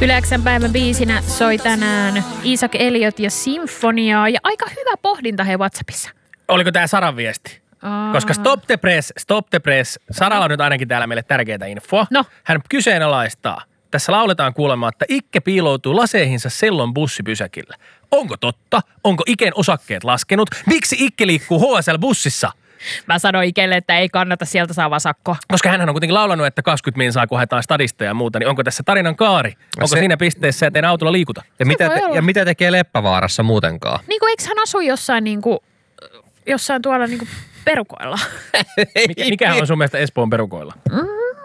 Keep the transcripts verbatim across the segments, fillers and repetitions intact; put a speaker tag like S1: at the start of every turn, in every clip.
S1: Yle X:n päivän biisinä soi tänään Isaac Elliot ja Sinfoniaa. Ja aika hyvä pohdinta hei WhatsAppissa.
S2: Oliko tää Saran viesti?
S1: Aa.
S2: Koska Stop the Press, Stop the Press, Saralla on nyt ainakin täällä meille tärkeää infoa.
S1: No.
S2: Hän kyseenalaistaa. Tässä lauletaan kuulemma, että Ikke piiloutuu laseihinsa Sellon bussipysäkillä. Onko totta? Onko Iken osakkeet laskenut? Miksi Ikke liikkuu H S L-bussissa?
S1: Mä sanoin Ikelle, että ei kannata sieltä saavaa sakkoa.
S2: Koska hän on kuitenkin laulanut, että kaksikymmentä minsaa kun haetaan stadista ja muuta, niin onko tässä tarinan kaari? Onko
S3: se...
S2: siinä pisteessä, että teidän autolla liikuta?
S3: Ja mitä, te, ja mitä tekee Leppävaarassa muutenkaan?
S1: Niin kuin eikö hän asu jossain niin kuin, jossain tuolla niin kuin perukoilla?
S2: Mikä, mikähän on sun mielestä Espoon perukoilla?
S1: Mm.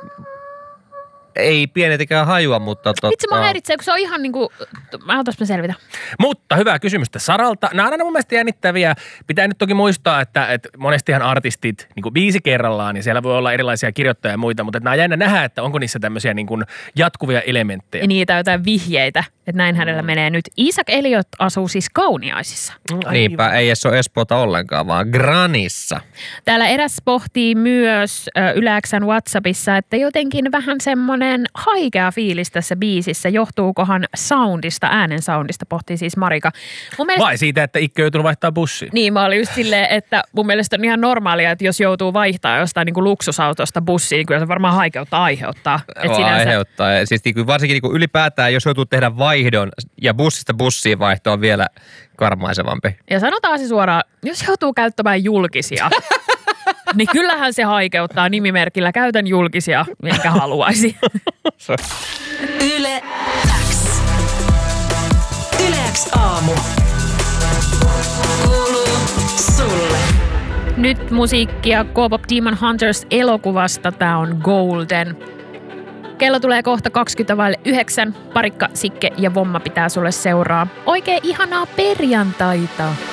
S3: Ei pienetikään hajua, mutta totta.
S1: Itse mä häiritsee, kun se on ihan niin kuin, mä otas mä selvitä.
S2: Mutta hyvää kysymystä Saralta. Nämä on aina mun mielestä jännittäviä. Pitää nyt toki muistaa, että, että monestihan artistit niin kuin biisi kerrallaan ja siellä voi olla erilaisia kirjoittajia ja muita, mutta että nämä on jännä nähdä, että onko niissä tämmöisiä niin kuin jatkuvia elementtejä.
S1: Ja niitä jotain vihjeitä, että näin hänellä menee nyt. Isaac Elliot asuu siis Kauniaisissa.
S2: Mm,
S3: Niinpä, ei edes ole Espoota ollenkaan, vaan Granissa.
S1: Täällä eräs pohtii myös Yle X:n WhatsAppissa, että jotenkin vähän semmoinen haikea fiilis tässä biisissä. Johtuukohan soundista, äänen soundista, pohtii siis Marika. Mun mielestä...
S2: Vai siitä, että Ikke joutunut vaihtaa bussiin?
S1: Niin, mä olin just silleen, että mun mielestä on ihan normaalia, että jos joutuu vaihtaa jostain niin kuin luksusautosta bussiin, kyllä se varmaan haikeutta aiheuttaa.
S3: Et sinänsä... Aiheuttaa. Ja siis niin kuin, varsinkin niin kuin ylipäätään, jos joutuu tehdä vaihdon ja bussista bussiin vaihto on vielä karmaisevampi.
S1: Ja sanotaan se suoraan, jos joutuu käyttämään julkisia, niin kyllähän se haikeuttaa nimimerkillä. Käytän julkisia, minkä haluaisi.
S4: Yle X. Yle X aamu. Kuuluu sulle.
S1: Nyt musiikkia K-pop Demon Hunters -elokuvasta. Tää on Golden. Kello tulee kohta kaksikymmentä vaille yhdeksän. Parikka, Sikke ja Vomma pitää sulle seuraa. Oikein ihanaa perjantaita.